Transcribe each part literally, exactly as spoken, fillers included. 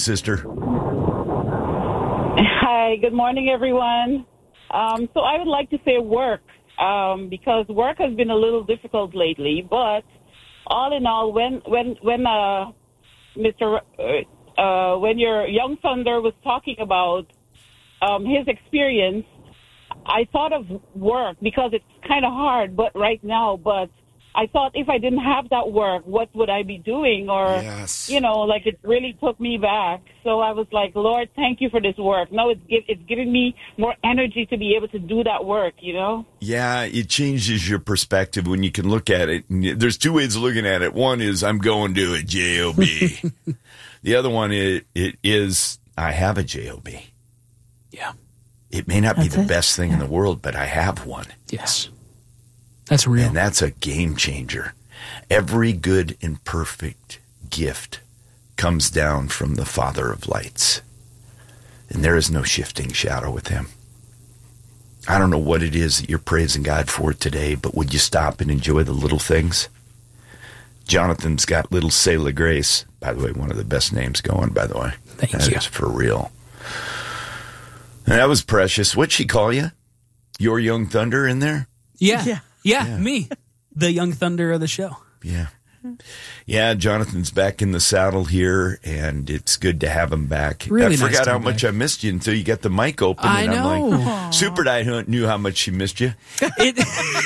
sister? Hi, good morning, everyone. Um, so I would like to say work, um, because work has been a little difficult lately. But all in all, when when when uh, Mister Uh, uh, when your young Thunder was talking about um, his experience, I thought of work because it's kind of hard, but right now. But I thought if I didn't have that work, what would I be doing? Or, yes. you know, like it really took me back. So I was like, Lord, thank you for this work. Now it's, give, it's giving me more energy to be able to do that work, you know? Yeah, it changes your perspective when you can look at it. There's two ways of looking at it. One is I'm going to a J O B. The other one is, it is I have a J O B. Yeah. It may not That's be the it. best thing yeah. in the world, but I have one. Yes. That's real. And that's a game changer. Every good and perfect gift comes down from the Father of lights. And there is no shifting shadow with him. I don't know what it is that you're praising God for today, but would you stop and enjoy the little things? Jonathan's got little Selah Grace. By the way, one of the best names going, by the way. Thank that you. is for real. And that was precious. What'd she call you? Your Young Thunder in there? Yeah. Yeah. Yeah, Yeah. me. The Young Thunder of the show. Yeah. Yeah, Jonathan's back in the saddle here, and it's good to have him back. Really I nice forgot to how be much back. I missed you until you got the mic open. I and I'm know. like, Super Di knew how much she missed you. It,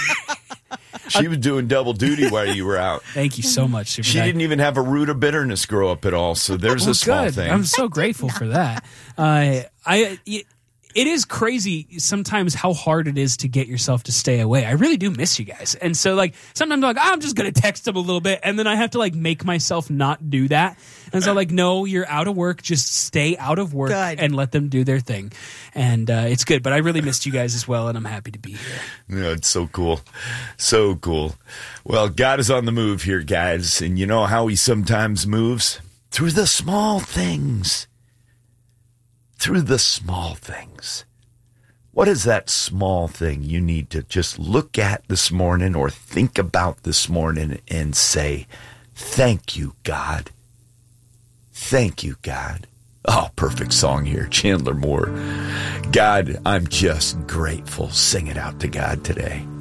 She was doing double duty while you were out. thank you so much, Super She Di. didn't even have a root of bitterness grow up at all, so there's Well, a small good. thing. I'm so grateful for that. Uh, I. It, it is crazy sometimes how hard it is to get yourself to stay away. I really do miss you guys. And so like sometimes I'm like, oh, I'm just going to text them a little bit. And then I have to like make myself not do that. And so like, no, you're out of work. Just stay out of work Good. and let them do their thing. And uh, it's good. But I really missed you guys as well. And I'm happy to be here. Yeah, it's so cool. So cool. Well, God is on the move here, guys. And you know how he sometimes moves? Through the small things. Through the small things. What is that small thing you need to just look at this morning or think about this morning and say, thank you, God. Thank you, God. Oh, perfect song here. Chandler Moore. God, I'm just grateful. Sing it out to God today.